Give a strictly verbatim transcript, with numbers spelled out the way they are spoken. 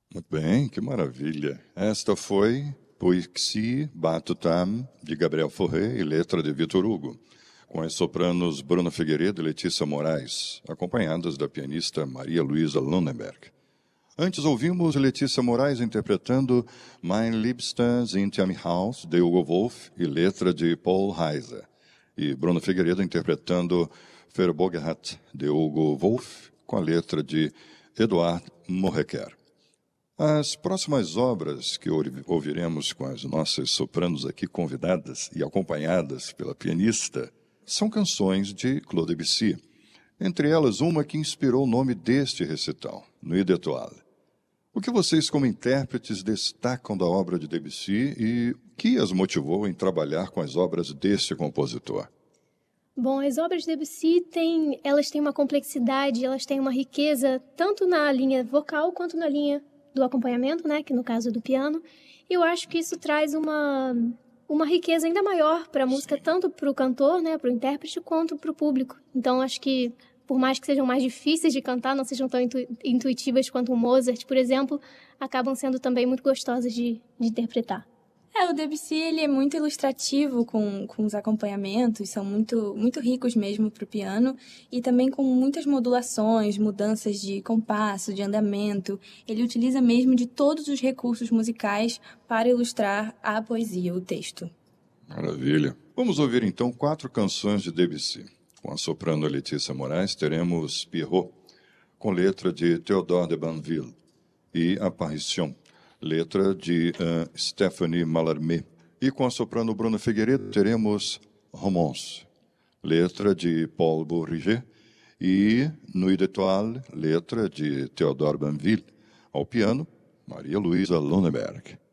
Muito bem, que maravilha. Esta foi Poixi Batutam, de Gabriel Fauré e letra de Vitor Hugo, com as sopranos Bruna Figueiredo e Letícia Moraes, acompanhadas da pianista Maria Luísa Lunenberg. Antes ouvimos Letícia Moraes interpretando Mein Liebster sind im Haus, de Hugo Wolf, e letra de Paul Reiser, e Bruna Figueiredo interpretando Verbogenheit, de Hugo Wolf, com a letra de Eduard Morreker. As próximas obras que ouviremos com as nossas sopranos aqui convidadas e acompanhadas pela pianista são canções de Claude Debussy, entre elas uma que inspirou o nome deste recital, Nuit d'Étoiles. O que vocês, como intérpretes, destacam da obra de Debussy e o que as motivou em trabalhar com as obras deste compositor? Bom, as obras de Debussy têm, elas têm uma complexidade, elas têm uma riqueza, tanto na linha vocal quanto na linha do acompanhamento, né, que no caso é do piano. Eu acho que isso traz uma, uma riqueza ainda maior para a música, tanto para o cantor, né, para o intérprete, quanto para o público. Então, acho que, por mais que sejam mais difíceis de cantar, não sejam tão intu intuitivas quanto o Mozart, por exemplo, acabam sendo também muito gostosas de, de interpretar. É, o Debussy, ele é muito ilustrativo com, com os acompanhamentos, são muito, muito ricos mesmo para o piano, e também com muitas modulações, mudanças de compasso, de andamento. Ele utiliza mesmo de todos os recursos musicais para ilustrar a poesia, o texto. Maravilha. Vamos ouvir então quatro canções de Debussy. Com a soprano Letícia Moraes, teremos Pierrot, com letra de Théodore de Banville, e Apparition, letra de uh, Stéphanie Mallarmé. E com a soprano Bruna Figueiredo, teremos Romance, letra de Paul Bourget, e Nuit d'Étoiles, letra de Théodore Banville. Ao piano, Maria Luísa Lunenberg.